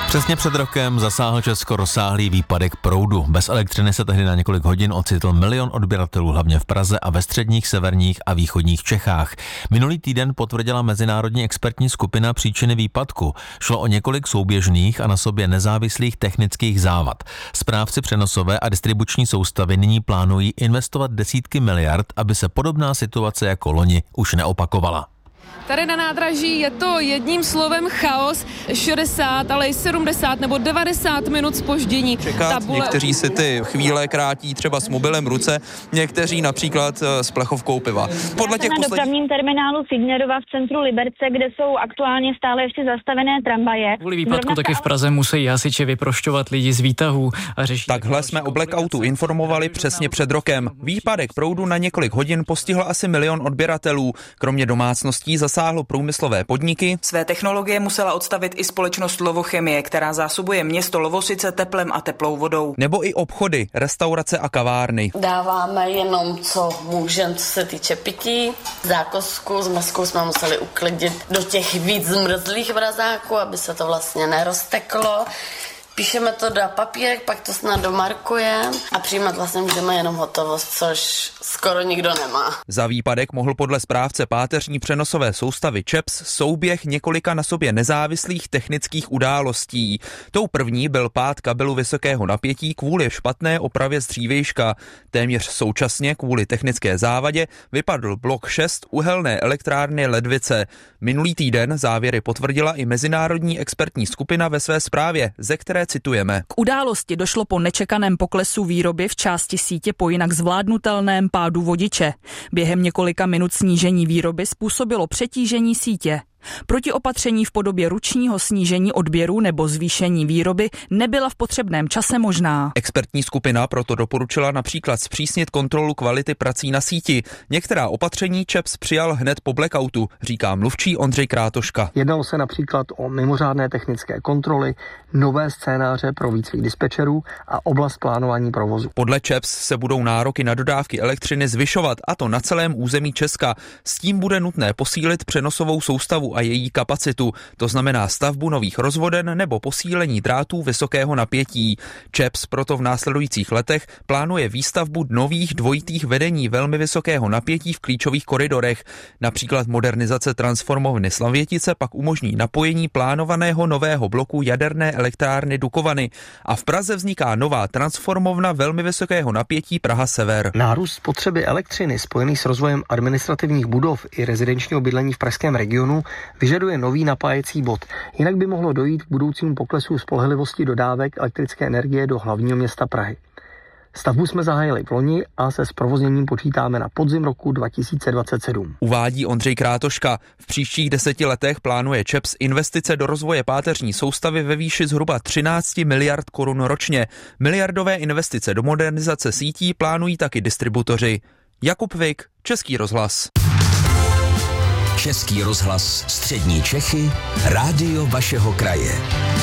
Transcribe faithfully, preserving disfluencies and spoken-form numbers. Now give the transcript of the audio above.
Přesně před rokem zasáhl Česko rozsáhlý výpadek proudu. Bez elektřiny se tehdy na několik hodin ocitl milion odběratelů, hlavně v Praze a ve středních, severních a východních Čechách. Minulý týden potvrdila mezinárodní expertní skupina příčiny výpadku. Šlo o několik souběžných a na sobě nezávislých technických závad. Správci přenosové a distribuční soustavy nyní plánují investovat desítky miliard, aby se podobná situace jako loni už neopakovala. Tady na nádraží je to jedním slovem chaos, šedesát, ale i sedmdesát nebo devadesát minut zpoždění. Čekat, tabule... někteří si ty chvíle krátí třeba s mobilem v ruce, někteří například s plechovkou piva. Podle těch na poslední... dopravním terminálu Fignerova v centru Liberce, kde jsou aktuálně stále ještě zastavené tramvaje. Kvůli výpadku taky v Praze musí hasiči vyprošťovat lidi z výtahů a řešit. Takhle jsme o blackoutu informovali přesně před rokem. Výpadek proudu na několik hodin postihl asi milion odběratelů. Kromě domácností zasáhlo průmyslové podniky. Své technologie musela odstavit i společnost Lovochemie, která zásobuje město Lovosice teplem a teplou vodou. Nebo i obchody, restaurace a kavárny. Dáváme jenom, co můžeme, co se týče pití. Zákosku s maskou jsme museli uklidit do těch víc zmrzlých mrazáků, aby se to vlastně nerozteklo. Píšeme to do papírek, pak to snad domarkujeme a přijímat vlastně můžeme jenom hotovost, což skoro nikdo nemá. Za výpadek mohl podle správce páteřní přenosové soustavy ČEPS souběh několika na sobě nezávislých technických událostí. Tou první byl pád kabelu vysokého napětí kvůli špatné opravě z dřívejška. Téměř současně kvůli technické závadě vypadl blok šest uhelné elektrárny Ledvice. Minulý týden závěry potvrdila i mezinárodní expertní skupina ve své zprávě, ze které citujeme. K události došlo po nečekaném poklesu výroby v části sítě po jinak zvládnutelném pádu vodiče. Během několika minut snížení výroby způsobilo přetížení sítě. Protiopatření v podobě ručního snížení odběru nebo zvýšení výroby nebyla v potřebném čase možná. Expertní skupina proto doporučila například zpřísnit kontrolu kvality prací na síti. Některá opatření ČEPS přijal hned po blackoutu, říká mluvčí Ondřej Krátoška. Jednalo se například o mimořádné technické kontroly, nové scénáře pro výcvik dispečerů a oblast plánování provozu. Podle ČEPS se budou nároky na dodávky elektřiny zvyšovat, a to na celém území Česka. S tím bude nutné posílit přenosovou soustavu a její kapacitu, to znamená stavbu nových rozvoden nebo posílení drátů vysokého napětí. ČEPS proto v následujících letech plánuje výstavbu nových dvojitých vedení velmi vysokého napětí v klíčových koridorech. Například modernizace transformovny Slavětice pak umožní napojení plánovaného nového bloku jaderné elektrárny Dukovany a v Praze vzniká nová transformovna velmi vysokého napětí Praha Sever. Nárůst spotřeby elektřiny spojený s rozvojem administrativních budov i rezidenčního bydlení v pražském regionu vyžaduje nový napájecí bod. Jinak by mohlo dojít k budoucímu poklesu spolehlivosti dodávek elektrické energie do hlavního města Prahy. Stavbu jsme zahájili v loni a se zprovozněním počítáme na podzim roku dva tisíce dvacet sedm. Uvádí Ondřej Krátoška. V příštích deseti letech plánuje ČEPS investice do rozvoje páteřní soustavy ve výši zhruba třináct miliard korun ročně. Miliardové investice do modernizace sítí plánují taky distributoři. Jakub Vik, Český rozhlas. Český rozhlas Střední Čechy, rádio vašeho kraje.